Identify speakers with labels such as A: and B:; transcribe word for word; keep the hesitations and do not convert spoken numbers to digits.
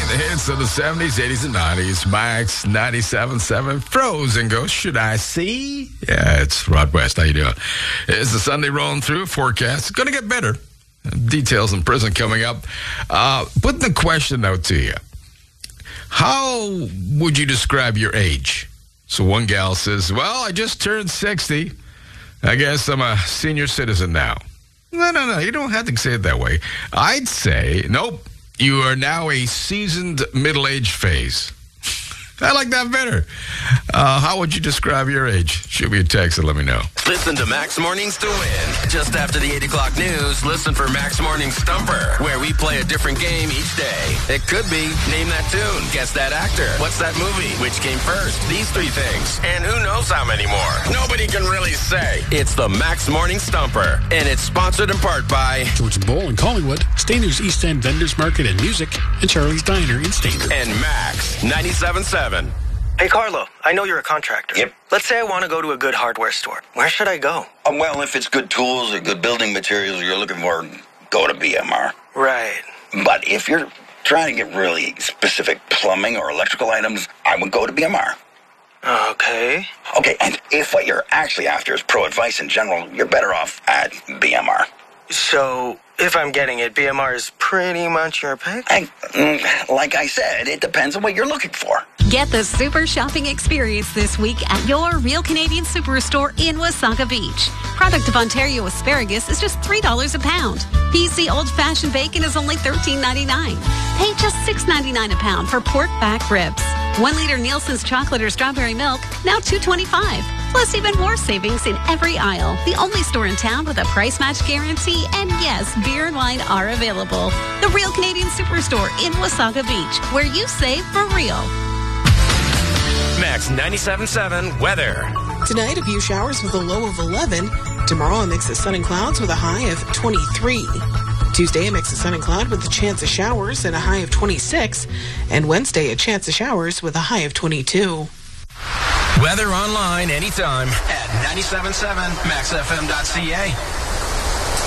A: the hits of the seventies, eighties, and nineties. Max ninety-seven point seven. Frozen Ghost, Should I See? Yeah, it's Rod West. How you doing? It's the Sunday rolling through forecast. It's going to get better. Details in prison coming up. Uh, putting the question out to you. How would you describe your age? So one gal says, well, I just turned sixty. I guess I'm a senior citizen now. No, no, no. You don't have to say it that way. I'd say, nope. You are now a seasoned middle-aged phase. I like that better. Uh, how would you describe your age? Shoot me a text and let me know.
B: Listen to Max Mornings to win. Just after the eight o'clock news, listen for Max Mornings Stumper, where we play a different game each day. It could be name that tune, guess that actor, what's that movie, which came first, these three things, and who knows how many more. Nobody can really say. It's the Max Morning Stumper, and it's sponsored in part by
C: George Bowl in Collingwood, Stainer's East End Vendors Market and Music, and Charlie's Diner in Stainer.
B: And Max ninety-seven point seven.
D: Hey, Carlo, I know you're a contractor.
E: Yep.
D: Let's say I want to go to a good hardware store. Where should I go?
E: Um, well, if it's good tools or good building materials you're looking for, go to B M R.
D: Right.
E: But if you're trying to get really specific plumbing or electrical items, I would go to B M R.
D: Okay.
E: Okay, and if what you're actually after is pro advice in general, you're better off at B M R.
D: So, if I'm getting it, B M R is pretty much your pick?
E: I, mm, like I said, it depends on what you're looking for.
F: Get the super shopping experience this week at your Real Canadian Superstore in Wasaga Beach. Product of Ontario asparagus is just three dollars a pound. P C old-fashioned bacon is only thirteen ninety-nine. Pay just six ninety-nine a pound for pork back ribs. One liter Nielsen's chocolate or strawberry milk, now two twenty-five. Plus even more savings in every aisle. The only store in town with a price match guarantee. And yes, beer and wine are available. The Real Canadian Superstore in Wasaga Beach, where you save for real.
B: Max ninety-seven point seven weather.
G: Tonight, a few showers with a low of eleven. Tomorrow, a mix of sun and clouds with a high of twenty-three. Tuesday, a mix of sun and cloud with a chance of showers and a high of twenty-six. And Wednesday, a chance of showers with a high of twenty-two.
B: Weather online anytime at ninety-seven point seven max f m dot c a.